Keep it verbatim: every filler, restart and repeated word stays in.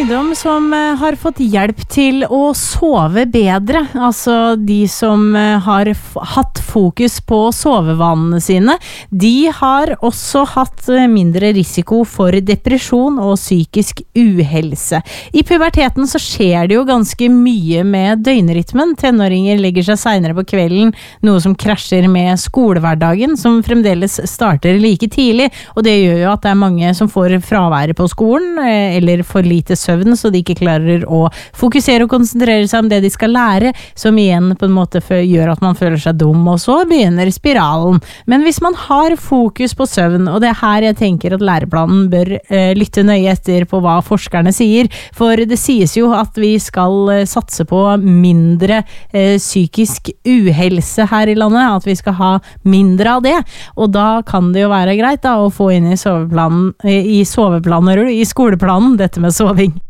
ungdom som eh, har fått hjelp til å sove bedre, altså de som eh, har f- hatt fokus på sovevanene sine, de har også hatt eh, mindre risiko for depresjon og psykisk uhelse. I puberteten så skjer det jo ganske mye med døgnrytmen. Tenåringer legger seg senere på kvelden, noe som krasjer med skolehverdagen, som fremdeles starter like tidlig, og det gjør jo at det er mange som får fravære på skolen, eh, eller for lite søvn, så de ikke klarer å fokusere og konsentrere seg om det de skal lære, som igjen på en måte gjør at man føler seg dum, og så begynner spiralen. Men hvis man har fokus på søvn, og det er her jeg tenker at læreplanen bør eh, lytte nøye etter på hva forskerne sier, for det sies jo at vi skal eh, satse på mindre eh, psykisk uhelse her i landet, at vi skal ha mindre av det, og da kan det jo være greit da, å få inn i soveplanen, i soveplaner, i skoleplanen, dette med soving.